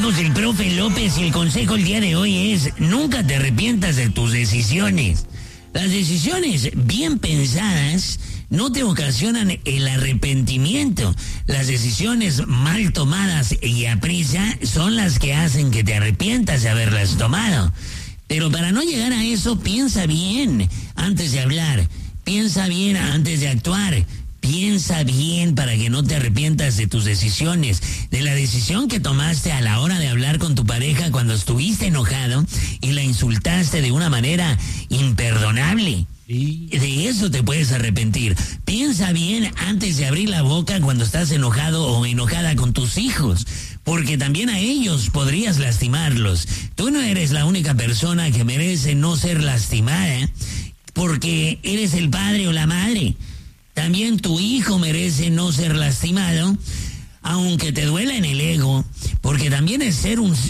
consejos del profe López y el consejo el día de hoy es: nunca te arrepientas de tus decisiones. Las decisiones bien pensadas no te ocasionan el arrepentimiento. Las decisiones mal tomadas y a prisa son las que hacen que te arrepientas de haberlas tomado. Pero para no llegar a eso, piensa bien antes de hablar, piensa bien antes de actuar. Piensa bien para que no te arrepientas de tus decisiones, de la decisión que tomaste a la hora de hablar con tu pareja cuando estuviste enojado y la insultaste de una manera imperdonable. De eso te puedes arrepentir. Piensa bien antes de abrir la boca cuando estás enojado o enojada con tus hijos, porque también a ellos podrías lastimarlos. Tú no eres la única persona que merece no ser lastimada, porque eres el padre o la madre. También tu hijo merece no ser lastimado, aunque te duela en el ego, porque también es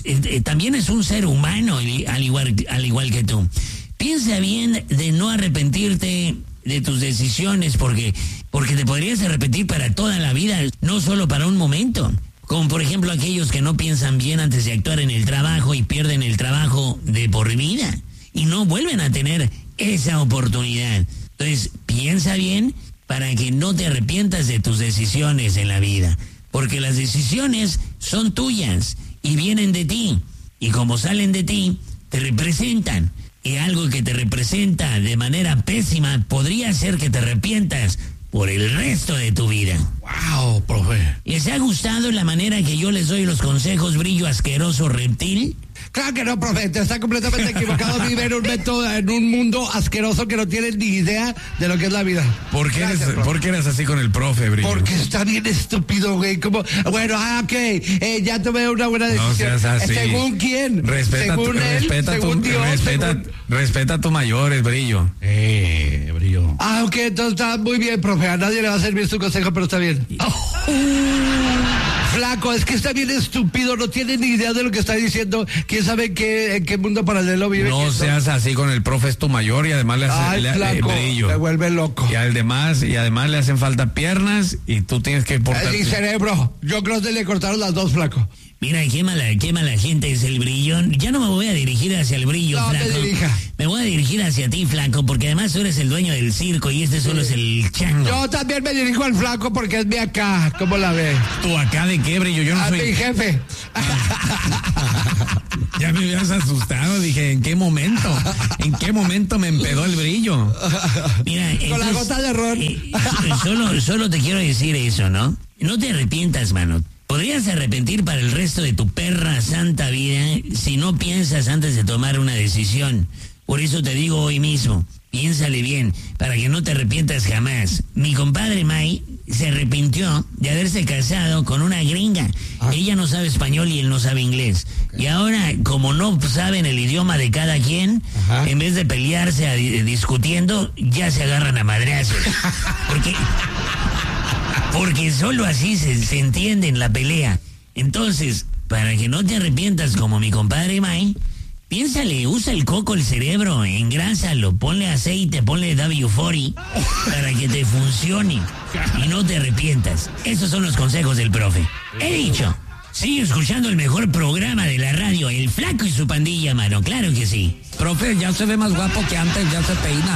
un ser humano al igual que tú. Piensa bien de no arrepentirte de tus decisiones, porque te podrías arrepentir para toda la vida, no solo para un momento. Como por ejemplo aquellos que no piensan bien antes de actuar en el trabajo y pierden el trabajo de por vida y no vuelven a tener esa oportunidad. Entonces, piensa bien para que no te arrepientas de tus decisiones en la vida, porque las decisiones son tuyas y vienen de ti, y como salen de ti, te representan, y algo que te representa de manera pésima podría ser que te arrepientas por el resto de tu vida. ¡Wow, profe! ¿Les ha gustado la manera que yo les doy los consejos, brillo asqueroso reptil? Claro que no, profe, te está completamente equivocado. Vive en un mundo asqueroso que no tiene ni idea de lo que es la vida. ¿Por qué eres así con el profe, Brillo? Porque está bien estúpido, güey. Como, bueno, ok, ya tomé una buena decisión. No seas así. ¿Según quién? ¿Según él? ¿Según Dios? Respeta a tus mayores, Brillo. Brillo. Ok, entonces está muy bien, profe. A nadie le va a servir su consejo, pero está bien. Flaco, es que está bien estúpido, no tiene ni idea de lo que está diciendo. ¿Quién sabe en qué mundo paralelo vive? No seas así con el profe, es tu mayor y además le hace flaco, Brillo. me vuelve loco. Y además le hacen falta piernas y tú tienes que portarte. Y cerebro, yo creo que le cortaron las dos, flaco. Mira, qué mala gente es el Brillón. Ya no me voy a dirigir hacia el Brillo, no, flaco. Te dirija. Me voy a dirigir hacia ti, flaco, porque además tú eres el dueño del circo y este solo es el chango. Yo también me dirijo al flaco porque es mi acá. ¿Cómo la ve? ¿Tú acá de qué, Brillo? Yo no soy... mi jefe. Ya me habías asustado, dije, ¿en qué momento? ¿En qué momento me empedó el Brillo? Mira, con la gota de ron. Solo te quiero decir eso, ¿no? No te arrepientas, mano. Podrías arrepentir para el resto de tu perra santa vida si no piensas antes de tomar una decisión. Por eso te digo hoy mismo, piénsale bien, para que no te arrepientas jamás. Mi compadre May se arrepintió de haberse casado con una gringa. Ella no sabe español y él no sabe inglés. Y ahora, como no saben el idioma de cada quien, en vez de pelearse discutiendo, ya se agarran a madrazos. Porque solo así se entiende en la pelea. Entonces, para que no te arrepientas como mi compadre May, piénsale, usa el coco, el cerebro, engrásalo, ponle aceite, ponle W40 para que te funcione y no te arrepientas. Esos son los consejos del profe. He dicho, sigue escuchando el mejor programa de la radio, El Flaco y su pandilla, mano, claro que sí. Profe, ya se ve más guapo que antes, ya se peina.